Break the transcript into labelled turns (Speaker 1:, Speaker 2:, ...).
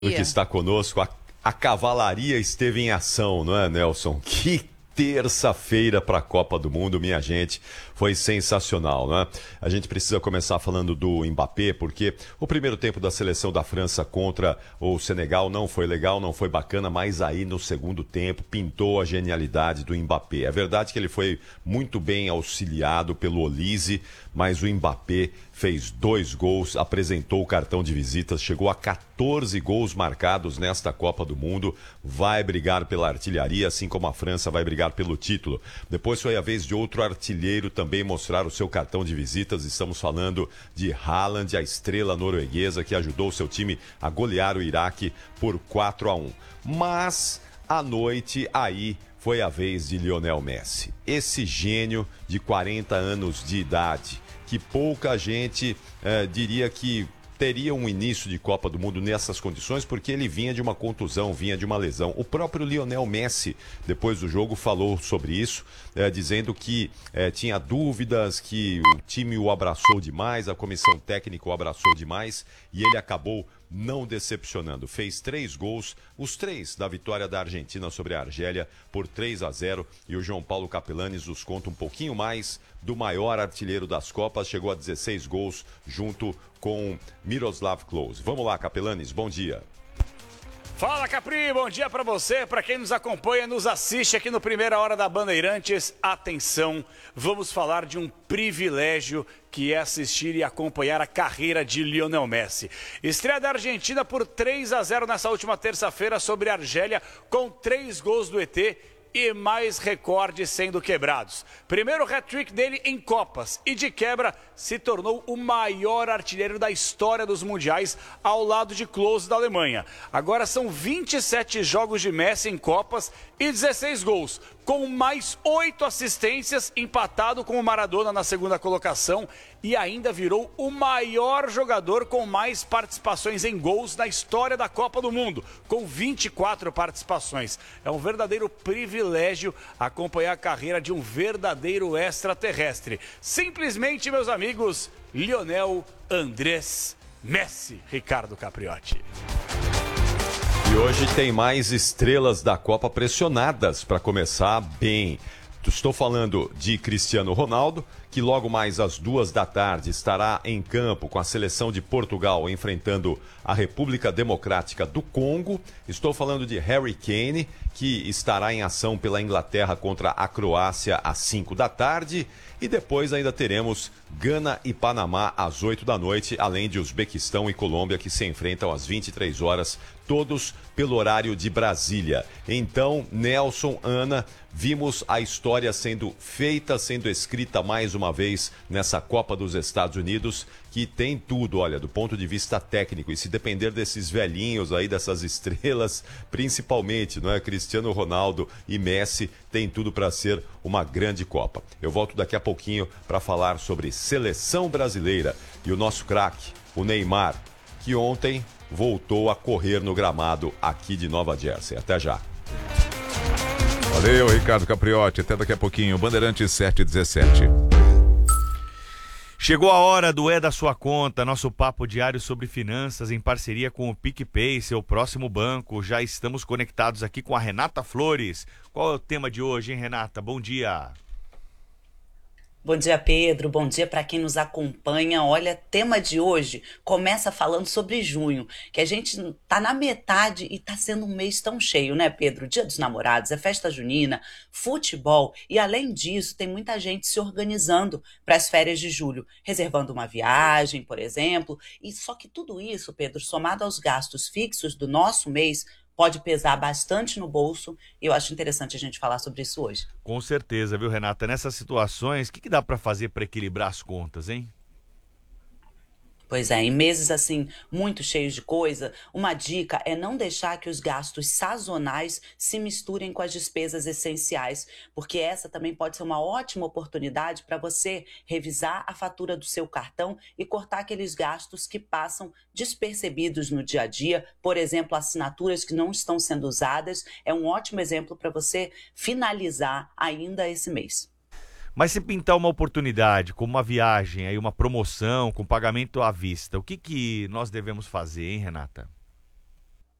Speaker 1: Que está conosco. A cavalaria esteve em ação, não é, Nelson? Que terça-feira para a Copa do Mundo, minha gente. Foi sensacional, não é? A gente precisa começar falando do Mbappé, porque o primeiro tempo da seleção da França contra o Senegal não foi legal, não foi bacana, mas aí no segundo tempo pintou a genialidade do Mbappé. É verdade que ele foi muito bem auxiliado pelo Olise, mas o Mbappé fez 2 gols, apresentou o cartão de visitas, chegou a 14 gols marcados nesta Copa do Mundo, vai brigar pela artilharia, assim como a França vai brigar pelo título. Depois foi a vez de outro artilheiro também mostrar o seu cartão de visitas. Estamos falando de Haaland, a estrela norueguesa que ajudou seu time a golear o Iraque por 4-1. Mas à noite aí foi a vez de Lionel Messi, esse gênio de 40 anos de idade, que pouca gente diria que teria um início de Copa do Mundo nessas condições, porque ele vinha de uma contusão, vinha de uma lesão. O próprio Lionel Messi, depois do jogo, falou sobre isso, dizendo que tinha dúvidas, que o time o abraçou demais, a comissão técnica o abraçou demais, e ele acabou não decepcionando. Fez 3 gols, os 3 da vitória da Argentina sobre a Argélia por 3-0, e o João Paulo Capelanes nos conta um pouquinho mais do maior artilheiro das Copas, chegou a 16 gols junto com Miroslav Klose. Vamos lá, Capelanes, bom dia.
Speaker 2: Fala, Capri, bom dia pra você, pra quem nos acompanha, nos assiste aqui no Primeira Hora da Bandeirantes. Atenção, vamos falar de um privilégio que é assistir e acompanhar a carreira de Lionel Messi. Estreia da Argentina por 3-0 nessa última terça-feira sobre a Argélia, com 3 gols do ET e mais recordes sendo quebrados. Primeiro hat-trick dele em Copas e de quebra se tornou o maior artilheiro da história dos mundiais ao lado de Klose da Alemanha. Agora são 27 jogos de Messi em Copas e 16 gols, com mais 8 assistências, empatado com o Maradona na segunda colocação, e ainda virou o maior jogador com mais participações em gols na história da Copa do Mundo, com 24 participações. É um verdadeiro privilégio acompanhar a carreira de um verdadeiro extraterrestre. Simplesmente, meus amigos, Lionel Andrés Messi, Ricardo Capriotti.
Speaker 1: E hoje tem mais estrelas da Copa pressionadas para começar bem. Estou falando de Cristiano Ronaldo, que logo mais às 14h estará em campo com a seleção de Portugal enfrentando a República Democrática do Congo. Estou falando de Harry Kane, que estará em ação pela Inglaterra contra a Croácia às 17h. E depois ainda teremos Gana e Panamá às 20h, além de Uzbequistão e Colômbia, que se enfrentam às 23h, todos pelo horário de Brasília. Então, Nelson, Ana, vimos a história sendo feita, sendo escrita mais uma vez nessa Copa dos Estados Unidos, que tem tudo, olha, do ponto de vista técnico. E se depender desses velhinhos aí, dessas estrelas, principalmente, não é? Cristiano Ronaldo e Messi, tem tudo para ser uma grande Copa. Eu volto daqui a pouquinho para falar sobre seleção brasileira e o nosso craque, o Neymar, que ontem voltou a correr no gramado aqui de Nova Jersey. Até já.
Speaker 3: Valeu, Ricardo Capriotti. Até daqui a pouquinho. Bandeirantes 717.
Speaker 4: Chegou a hora do É da Sua Conta, nosso papo diário sobre finanças em parceria com o PicPay, seu próximo banco. Já estamos conectados aqui com a Renata Flores. Qual é o tema de hoje, hein, Renata? Bom dia.
Speaker 5: Bom dia, Pedro. Bom dia para quem nos acompanha. Olha, tema de hoje começa falando sobre junho, que a gente tá na metade e tá sendo um mês tão cheio, né, Pedro? Dia dos Namorados, é festa junina, futebol e, além disso, tem muita gente se organizando para as férias de julho, reservando uma viagem, por exemplo. E só que tudo isso, Pedro, somado aos gastos fixos do nosso mês, pode pesar bastante no bolso, e eu acho interessante a gente falar sobre isso hoje.
Speaker 4: Com certeza, viu, Renata? Nessas situações, o que dá para fazer para equilibrar as contas, hein?
Speaker 5: Pois é, em meses assim, muito cheios de coisa, uma dica é não deixar que os gastos sazonais se misturem com as despesas essenciais, porque essa também pode ser uma ótima oportunidade para você revisar a fatura do seu cartão e cortar aqueles gastos que passam despercebidos no dia a dia, por exemplo, assinaturas que não estão sendo usadas, é um ótimo exemplo para você finalizar ainda esse mês.
Speaker 4: Mas se pintar uma oportunidade, como uma viagem, aí uma promoção com pagamento à vista, o que nós devemos fazer, hein, Renata?